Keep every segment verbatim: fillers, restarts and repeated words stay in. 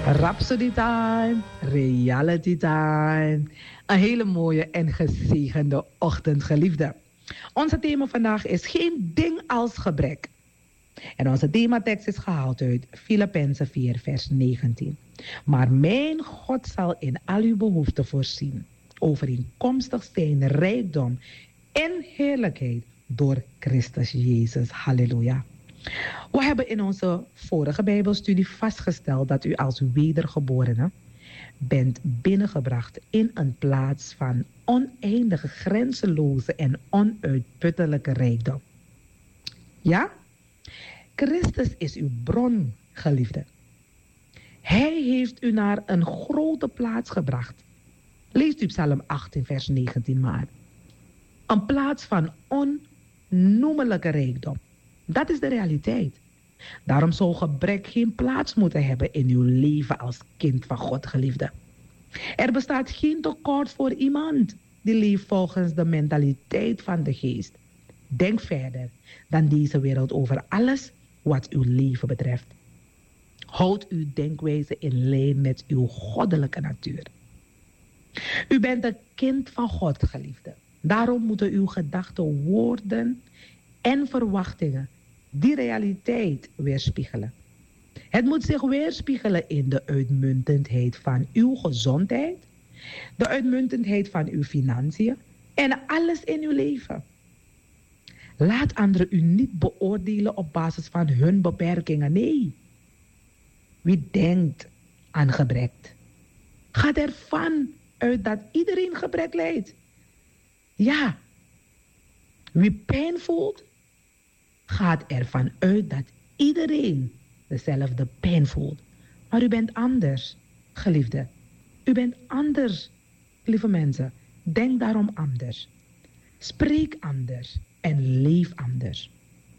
Rhapsody time, reality time. Een hele mooie en gezegende ochtend, geliefde. Onze thema vandaag is geen ding als gebrek. En onze thematekst is gehaald uit Filippenzen vier, vers negentien. Maar mijn God zal in al uw behoeften voorzien, overeenkomstig zijn rijkdom en heerlijkheid door Christus Jezus. Halleluja. We hebben in onze vorige Bijbelstudie vastgesteld dat u als wedergeborene bent binnengebracht in een plaats van oneindige, grenzeloze en onuitputtelijke rijkdom. Ja? Christus is uw bron, geliefde. Hij heeft u naar een grote plaats gebracht. Leest u Psalm achttien, vers negentien maar. Een plaats van onnoemelijke rijkdom. Dat is de realiteit. Daarom zou gebrek geen plaats moeten hebben in uw leven als kind van God, geliefde. Er bestaat geen tekort voor iemand die leeft volgens de mentaliteit van de geest. Denk verder dan deze wereld over alles wat uw leven betreft. Houd uw denkwijze in lijn met uw goddelijke natuur. U bent een kind van God, geliefde. Daarom moeten uw gedachten, woorden en verwachtingen die realiteit weerspiegelen. Het moet zich weerspiegelen in de uitmuntendheid van uw gezondheid, de uitmuntendheid van uw financiën en alles in uw leven. Laat anderen u niet beoordelen op basis van hun beperkingen. Nee. Wie denkt aan gebrek, gaat ervan uit dat iedereen gebrek lijdt. Ja. Wie pijn voelt, gaat ervan uit dat iedereen dezelfde pijn voelt. Maar u bent anders, geliefde. U bent anders, lieve mensen. Denk daarom anders. Spreek anders en leef anders.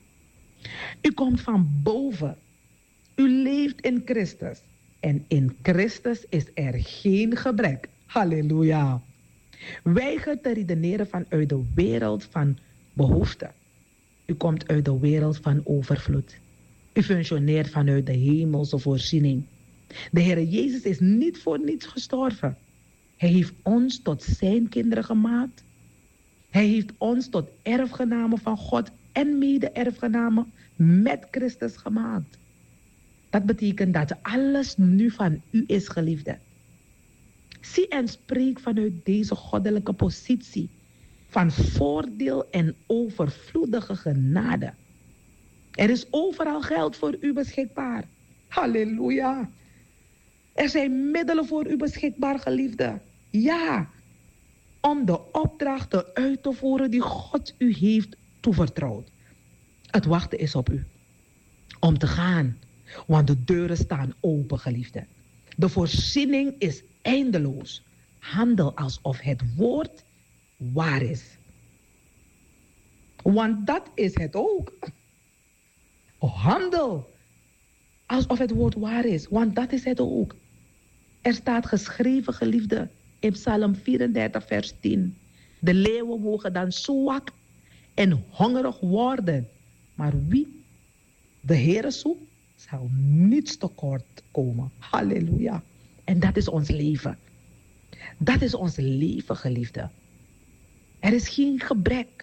U komt van boven. U leeft in Christus. En in Christus is er geen gebrek. Halleluja. Weiger te redeneren vanuit de wereld van behoeften. U komt uit de wereld van overvloed. U functioneert vanuit de hemelse voorziening. De Heer Jezus is niet voor niets gestorven. Hij heeft ons tot zijn kinderen gemaakt. Hij heeft ons tot erfgenamen van God en mede-erfgenamen met Christus gemaakt. Dat betekent dat alles nu van u is, geliefde. Zie en spreek vanuit deze goddelijke positie van voordeel en overvloedige genade. Er is overal geld voor u beschikbaar. Halleluja. Er zijn middelen voor u beschikbaar, geliefde. Ja, om de opdrachten uit te voeren die God u heeft toevertrouwd. Het wachten is op u. Om te gaan, want de deuren staan open, geliefde. De voorziening is eindeloos. Handel alsof het woord waar is. Want dat is het ook. Handel alsof het woord waar is. Want dat is het ook. Er staat geschreven, geliefde, in Psalm vierendertig, vers tien. De leeuwen mogen dan zwak en hongerig worden. Maar wie de Heere zoekt, zal niets tekort komen. Halleluja. En dat is ons leven. Dat is ons leven, geliefde. Er is geen gebrek.